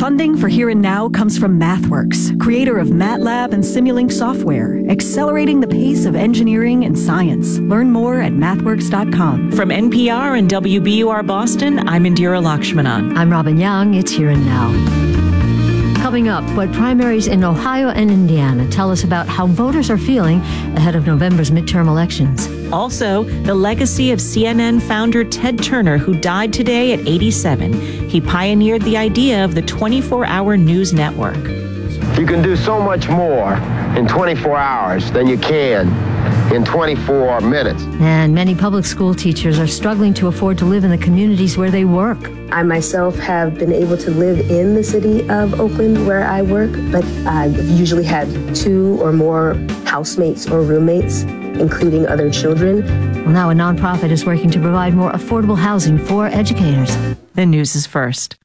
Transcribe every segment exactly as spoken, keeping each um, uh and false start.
Funding for Here and Now comes from MathWorks, creator of MATLAB and Simulink software, accelerating the pace of engineering and science. Learn more at mathworks dot com. From N P R and W B U R Boston, I'm Indira Lakshmanan. I'm Robin Young. It's Here and Now. Coming up, what primaries in Ohio and Indiana tell us about how voters are feeling ahead of November's midterm elections. Also, the legacy of C N N founder Ted Turner, who died today at eighty-seven. He pioneered the idea of the twenty-four hour news network. You can do so much more in twenty-four hours than you can in twenty-four minutes. And many public school teachers are struggling to afford to live in the communities where they work. I myself have been able to live in the city of Oakland where I work, but I've usually had two or more housemates or roommates, including other children. Well, now a nonprofit is working to provide more affordable housing for educators. The news is first.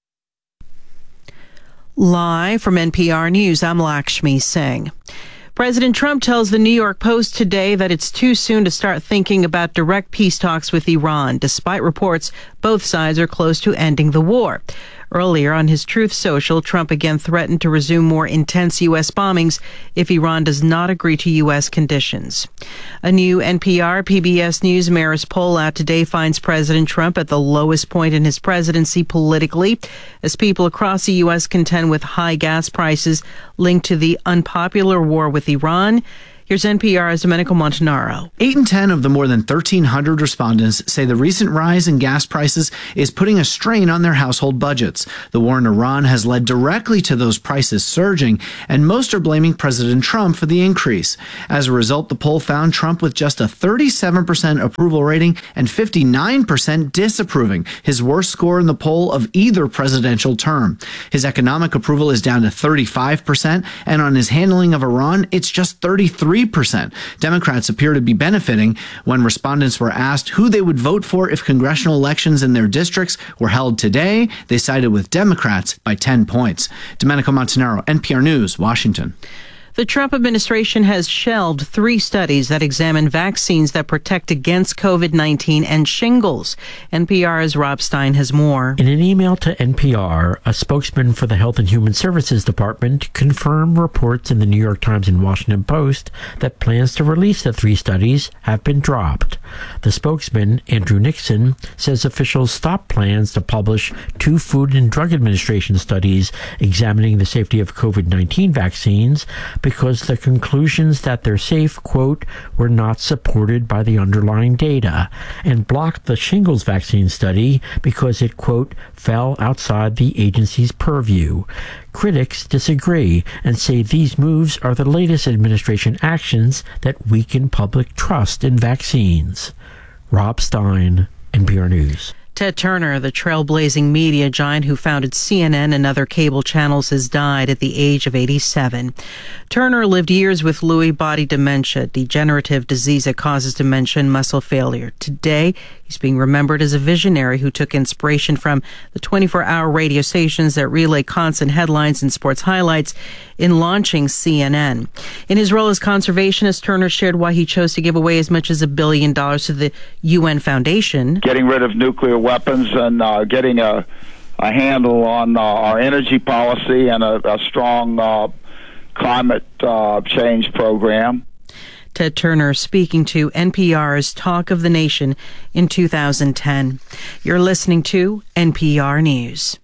Live from N P R News, I'm Lakshmi Singh. President Trump tells the New York Post today that it's too soon to start thinking about direct peace talks with Iran, despite reports both sides are close to ending the war. Earlier on his Truth Social, Trump again threatened to resume more intense U S bombings if Iran does not agree to U S conditions. A new N P R P B S News Marist poll out today finds President Trump at the lowest point in his presidency politically, as people across the U S contend with high gas prices linked to the unpopular war with Iran. Here's N P R's Domenico Montanaro. Eight in ten of the more than thirteen hundred respondents say the recent rise in gas prices is putting a strain on their household budgets. The war in Iran has led directly to those prices surging, and most are blaming President Trump for the increase. As a result, the poll found Trump with just a thirty-seven percent approval rating and fifty-nine percent disapproving, his worst score in the poll of either presidential term. His economic approval is down to thirty-five percent, and on his handling of Iran, it's just thirty-three percent. Democrats appear to be benefiting. When respondents were asked who they would vote for if congressional elections in their districts were held today, they sided with Democrats by ten points. Domenico Montanaro, N P R News, Washington. The Trump administration has shelved three studies that examine vaccines that protect against COVID nineteen and shingles. N P R's Rob Stein has more. In an email to N P R, a spokesman for the Health and Human Services Department confirmed reports in the New York Times and Washington Post that plans to release the three studies have been dropped. The spokesman, Andrew Nixon, says officials stopped plans to publish two Food and Drug Administration studies examining the safety of COVID nineteen vaccines because the conclusions that they're safe, quote, were not supported by the underlying data, and blocked the shingles vaccine study because it, quote, fell outside the agency's purview. Critics disagree and say these moves are the latest administration actions that weaken public trust in vaccines. Rob Stein, N P R News. Ted Turner, the trailblazing media giant who founded C N N and other cable channels, has died at the age of eighty-seven. Turner lived years with Lewy body dementia, degenerative disease that causes dementia and muscle failure. Today, he's being remembered as a visionary who took inspiration from the twenty-four hour radio stations that relay constant headlines and sports highlights in launching C N N. In his role as conservationist, Turner shared why he chose to give away as much as a billion dollars to the U N Foundation. Getting rid of nuclear weapons and uh, getting a, a handle on uh, our energy policy and a, a strong uh, climate uh, change program. Ted Turner speaking to N P R's Talk of the Nation in two thousand ten. You're listening to N P R News.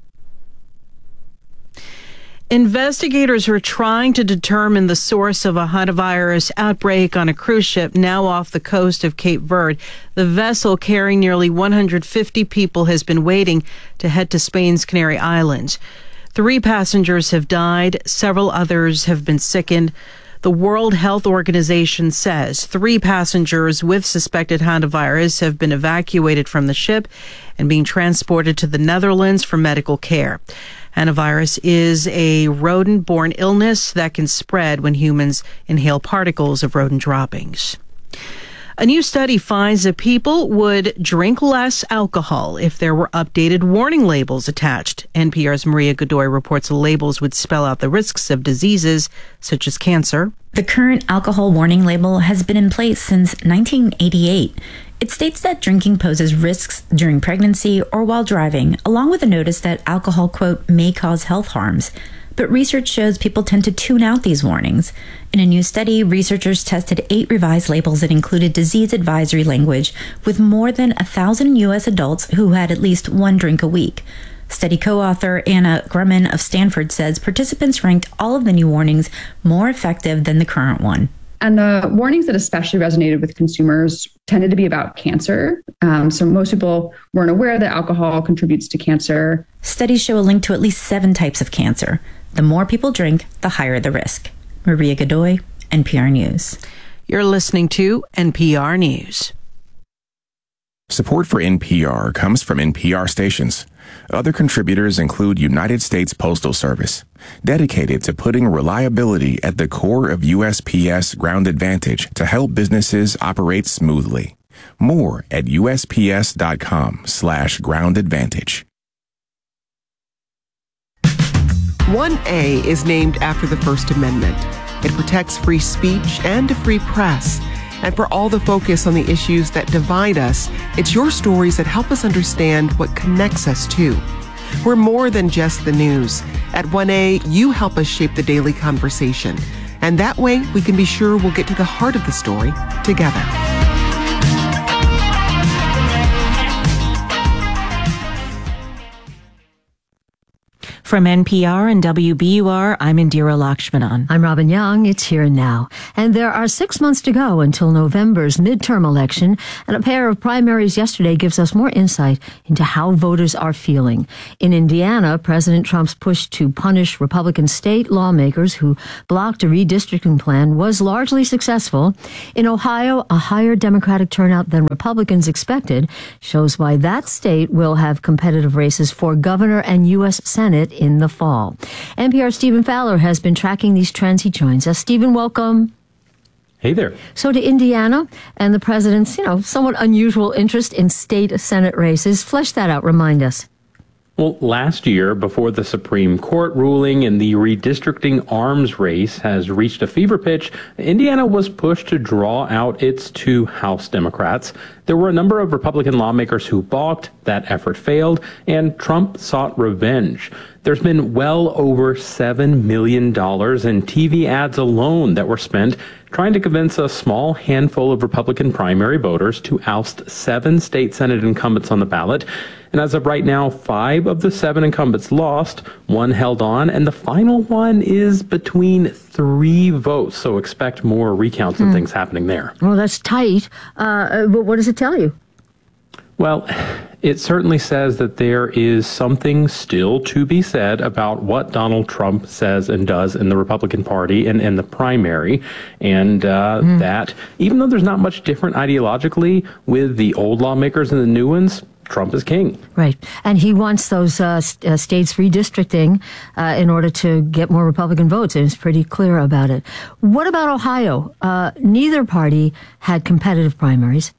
Investigators are trying to determine the source of a hantavirus outbreak on a cruise ship now off the coast of Cape Verde. The vessel carrying nearly one hundred fifty people has been waiting to head to Spain's Canary Islands. Three passengers have died. Several others have been sickened. The World Health Organization says three passengers with suspected hantavirus have been evacuated from the ship and being transported to the Netherlands for medical care. Hantavirus is a rodent-borne illness that can spread when humans inhale particles of rodent droppings. A new study finds that people would drink less alcohol if there were updated warning labels attached. N P R's Maria Godoy reports the labels would spell out the risks of diseases such as cancer. The current alcohol warning label has been in place since nineteen eighty-eight. It states that drinking poses risks during pregnancy or while driving, along with a notice that alcohol, quote, may cause health harms. But research shows people tend to tune out these warnings. In a new study, researchers tested eight revised labels that included disease advisory language with more than one thousand U S adults who had at least one drink a week. Study co-author Anna Grumman of Stanford says participants ranked all of the new warnings more effective than the current one. And the warnings that especially resonated with consumers tended to be about cancer. Um, so most people weren't aware that alcohol contributes to cancer. Studies show a link to at least seven types of cancer. The more people drink, the higher the risk. Maria Godoy, N P R News. You're listening to N P R News. Support for N P R comes from N P R stations. Other contributors include United States Postal Service, dedicated to putting reliability at the core of U S P S Ground Advantage to help businesses operate smoothly. More at usps.com slash ground advantage. one A is named after the First Amendment. It protects free speech and a free press. And for all the focus on the issues that divide us, it's your stories that help us understand what connects us too. We're more than just the news. At one A, you help us shape the daily conversation. And that way, we can be sure we'll get to the heart of the story together. From N P R and W B U R, I'm Indira Lakshmanan. I'm Robin Young. It's Here and Now. And there are six months to go until November's midterm election, and a pair of primaries yesterday gives us more insight into how voters are feeling. In Indiana, President Trump's push to punish Republican state lawmakers who blocked a redistricting plan was largely successful. In Ohio, a higher Democratic turnout than Republicans expected shows why that state will have competitive races for governor and U S Senate in the fall. N P R's Stephen Fowler has been tracking these trends. He joins us. Stephen, welcome. Hey there. So to Indiana and the president's, you know, somewhat unusual interest in state Senate races. Flesh that out. Remind us. Well, last year, before the Supreme Court ruling and the redistricting arms race has reached a fever pitch, Indiana was pushed to draw out its two House Democrats. There were a number of Republican lawmakers who balked. That effort failed, and Trump sought revenge. There's been well over seven million dollars in T V ads alone that were spent trying to convince a small handful of Republican primary voters to oust seven state Senate incumbents on the ballot. And as of right now, five of the seven incumbents lost, one held on, and the final one is between three votes. So expect more recounts and mm. things happening there. Well, that's tight. Uh, but what does it tell you? Well, it certainly says that there is something still to be said about what Donald Trump says and does in the Republican Party and in the primary, and uh, mm. that even though there's not much different ideologically with the old lawmakers and the new ones, Trump is king. Right. And he wants those uh, st- uh, states redistricting uh, in order to get more Republican votes, and he's pretty clear about it. What about Ohio? Uh, neither party had competitive primaries.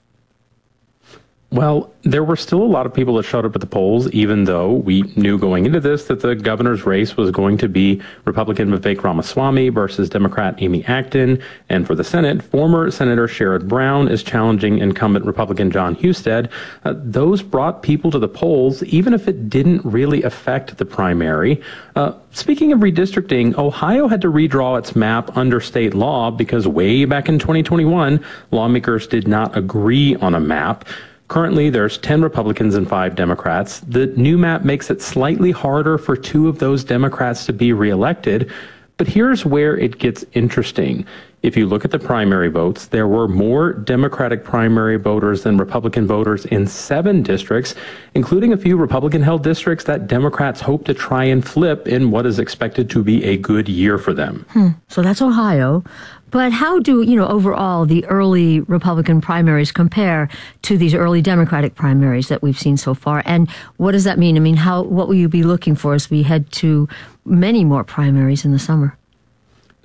Well, there were still a lot of people that showed up at the polls, even though we knew going into this that the governor's race was going to be Republican Vivek Ramaswamy versus Democrat Amy Acton. And for the Senate, former Senator Sherrod Brown is challenging incumbent Republican John Husted. Uh, those brought people to the polls, even if it didn't really affect the primary. Uh, speaking of redistricting, Ohio had to redraw its map under state law because way back in twenty twenty-one, lawmakers did not agree on a map. Currently, there's ten Republicans and five Democrats. The new map makes it slightly harder for two of those Democrats to be reelected. But here's where it gets interesting. If you look at the primary votes, there were more Democratic primary voters than Republican voters in seven districts, including a few Republican-held districts that Democrats hope to try and flip in what is expected to be a good year for them. Hmm. So that's Ohio. But how do, you know, overall the early Republican primaries compare to these early Democratic primaries that we've seen so far? And what does that mean? I mean, how, what will you be looking for as we head to many more primaries in the summer?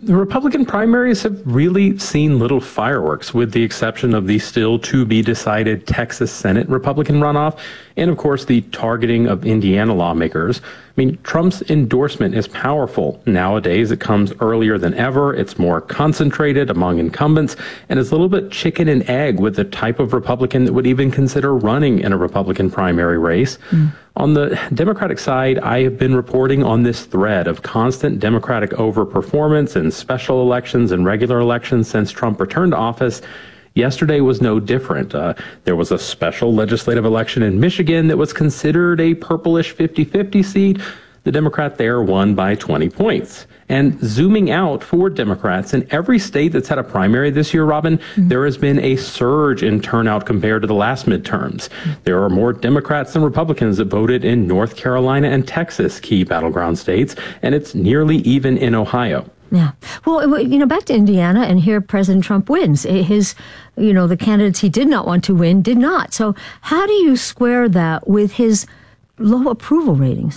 The Republican primaries have really seen little fireworks, with the exception of the still to be decided Texas Senate Republican runoff, and of course the targeting of Indiana lawmakers. I mean, Trump's endorsement is powerful. Nowadays, it comes earlier than ever. It's more concentrated among incumbents, and it's a little bit chicken and egg with the type of Republican that would even consider running in a Republican primary race. Mm. On the Democratic side, I have been reporting on this thread of constant Democratic overperformance in special elections and regular elections since Trump returned to office. Yesterday was no different. Uh, there was a special legislative election in Michigan that was considered a purplish fifty-fifty seat. The Democrat there won by twenty points. And zooming out for Democrats, in every state that's had a primary this year, Robin, mm-hmm. there has been a surge in turnout compared to the last midterms. Mm-hmm. There are more Democrats than Republicans that voted in North Carolina and Texas, key battleground states, and it's nearly even in Ohio. Yeah. Well, you know, back to Indiana, and here President Trump wins. His, you know, the candidates he did not want to win did not. So how do you square that with his low approval ratings?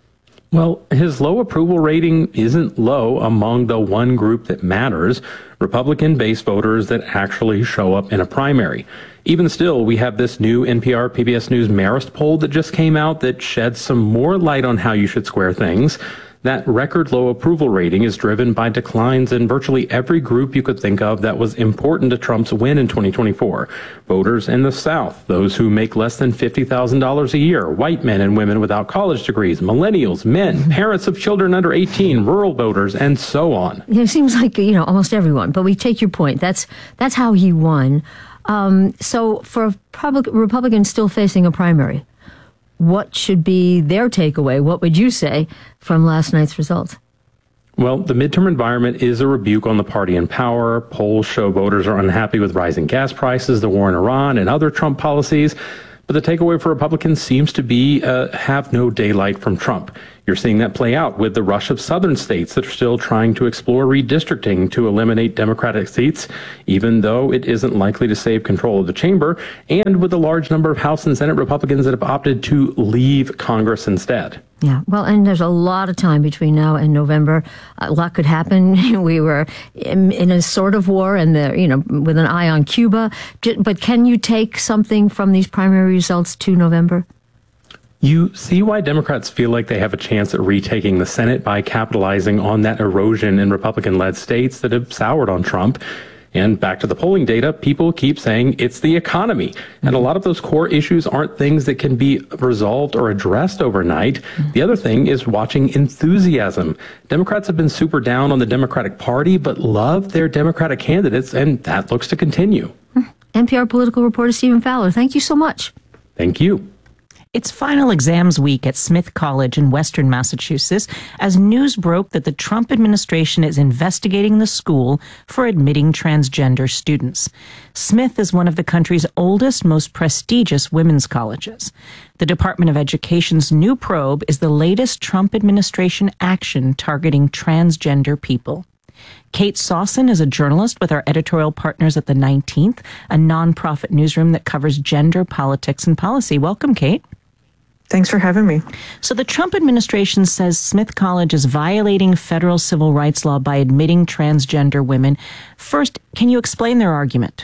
Well, his low approval rating isn't low among the one group that matters, Republican base voters that actually show up in a primary. Even still, we have this new N P R P B S News Marist poll that just came out that sheds some more light on how you should square things. That record low approval rating is driven by declines in virtually every group you could think of that was important to Trump's win in twenty twenty-four. Voters in the South, those who make less than fifty thousand dollars a year, white men and women without college degrees, millennials, men, parents of children under eighteen, rural voters, and so on. It seems like, you know, almost everyone, but we take your point. That's, that's how he won. Um, so for a Republican still facing a primary, what should be their takeaway? What would you say from last night's results? Well, the midterm environment is a rebuke on the party in power. Polls show voters are unhappy with rising gas prices, the war in Iran, and other Trump policies. But the takeaway for Republicans seems to be uh, have no daylight from Trump. You're seeing that play out with the rush of southern states that are still trying to explore redistricting to eliminate Democratic seats, even though it isn't likely to save control of the chamber, and with a large number of House and Senate Republicans that have opted to leave Congress instead. Yeah, well, and there's a lot of time between now and November. A lot could happen. We were in, in a sort of war, and the you know with an eye on Cuba. But can you take something from these primary results to November? You see why Democrats feel like they have a chance at retaking the Senate by capitalizing on that erosion in Republican-led states that have soured on Trump. And back to the polling data, people keep saying it's the economy. And a lot of those core issues aren't things that can be resolved or addressed overnight. The other thing is watching enthusiasm. Democrats have been super down on the Democratic Party, but love their Democratic candidates, and that looks to continue. N P R political reporter Stephen Fowler, thank you so much. Thank you. It's final exams week at Smith College in Western Massachusetts as news broke that the Trump administration is investigating the school for admitting transgender students. Smith is one of the country's oldest, most prestigious women's colleges. The Department of Education's new probe is the latest Trump administration action targeting transgender people. Kate Sawson is a journalist with our editorial partners at The nineteenth, a nonprofit newsroom that covers gender, politics, and policy. Welcome, Kate. Thanks for having me. So the Trump administration says Smith College is violating federal civil rights law by admitting transgender women. First, can you explain their argument?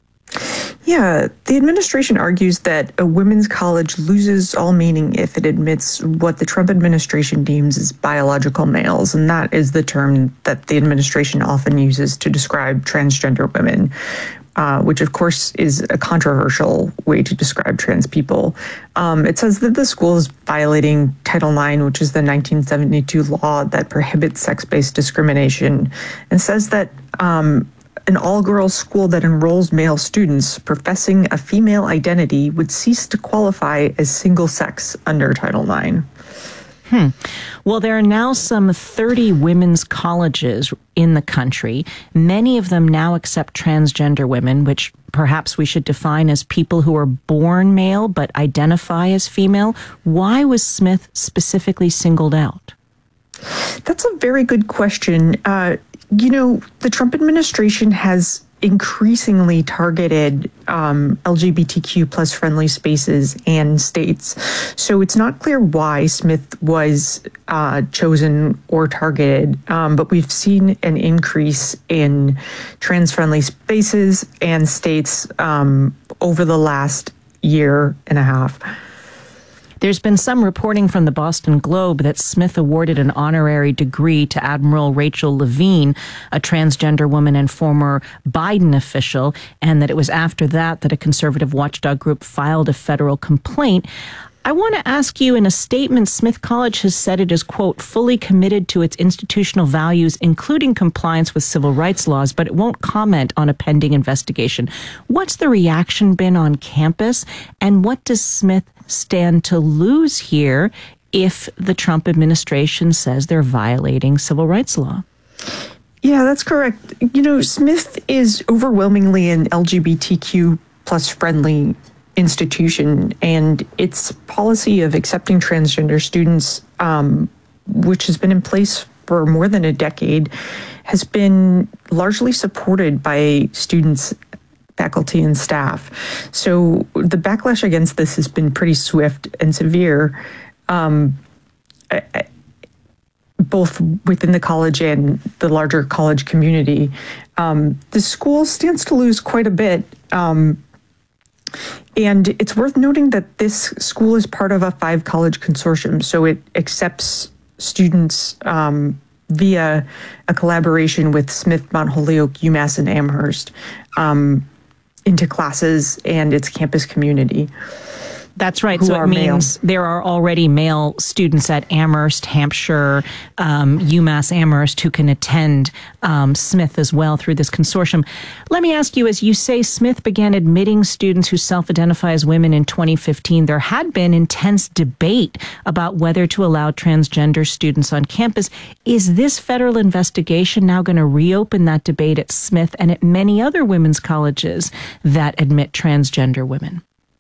Yeah, the administration argues that a women's college loses all meaning if it admits what the Trump administration deems as biological males, and that is the term that the administration often uses to describe transgender women. Uh, which, of course, is a controversial way to describe trans people. Um, it says that the school is violating Title nine, which is the nineteen seventy-two law that prohibits sex-based discrimination, and says that um, an all-girls school that enrolls male students professing a female identity would cease to qualify as single-sex under Title nine. Hmm. Well, there are now some thirty women's colleges in the country. Many of them now accept transgender women, which perhaps we should define as people who are born male but identify as female. Why was Smith specifically singled out? That's a very good question. Uh, you know, the Trump administration has increasingly targeted um, L G B T Q plus friendly spaces and states. So it's not clear why Smith was uh, chosen or targeted, um, but we've seen an increase in trans friendly spaces and states um, over the last year and a half. There's been some reporting from the Boston Globe that Smith awarded an honorary degree to Admiral Rachel Levine, a transgender woman and former Biden official, and that it was after that that a conservative watchdog group filed a federal complaint. I want to ask you, in a statement, Smith College has said it is, quote, fully committed to its institutional values, including compliance with civil rights laws, but it won't comment on a pending investigation. What's the reaction been on campus, and what does Smith stand to lose here if the Trump administration says they're violating civil rights law? Yeah, that's correct. You know, Smith is overwhelmingly an L G B T Q plus friendly institution, and its policy of accepting transgender students, um, which has been in place for more than a decade, has been largely supported by students, faculty, and staff. So the backlash against this has been pretty swift and severe, um, both within the college and the larger college community. Um, the school stands to lose quite a bit. Um, And it's worth noting that this school is part of a five college consortium, so it accepts students um, via a collaboration with Smith, Mount Holyoke, UMass, and Amherst um, into classes and its campus community. That's right. So it means male. There are already male students at Amherst, Hampshire, um, UMass Amherst who can attend um, Smith as well through this consortium. Let me ask you, as you say, Smith began admitting students who self-identify as women in twenty fifteen. There had been intense debate about whether to allow transgender students on campus. Is this federal investigation now going to reopen that debate at Smith and at many other women's colleges that admit transgender women?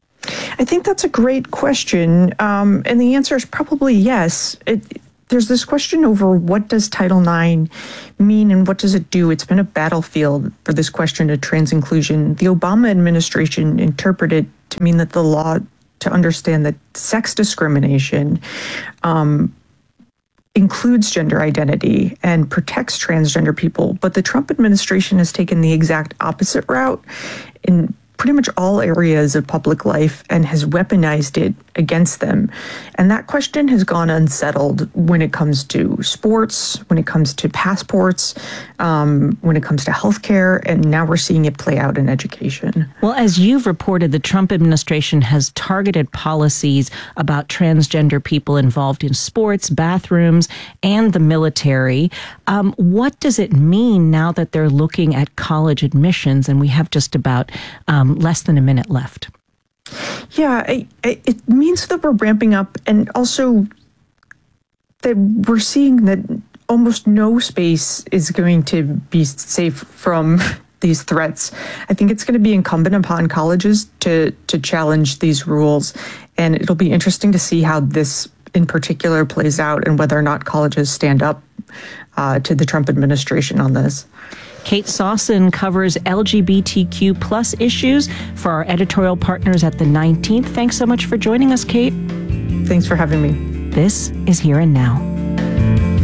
I think that's a great question, um, and the answer is probably yes. It, there's this question over what does Title nine mean and what does it do? It's been a battlefield for this question of trans inclusion. The Obama administration interpreted to mean that the law, to understand that sex discrimination um, includes gender identity and protects transgender people, but the Trump administration has taken the exact opposite route in pretty much all areas of public life and has weaponized it against them. And that question has gone unsettled when it comes to sports, when it comes to passports, um, when it comes to healthcare, and now we're seeing it play out in education. Well, as you've reported, the Trump administration has targeted policies about transgender people involved in sports, bathrooms, and the military. Um, what does it mean now that they're looking at college admissions, and we have just about um, less than a minute left? Yeah, I, I, it means that we're ramping up, and also that we're seeing that almost no space is going to be safe from these threats. I think it's going to be incumbent upon colleges to to challenge these rules, and it'll be interesting to see how this in particular plays out and whether or not colleges stand up uh, to the Trump administration on this. Kate Sawson covers L G B T Q plus issues for our editorial partners at the nineteenth. Thanks so much for joining us, Kate. Thanks for having me. This is Here and Now.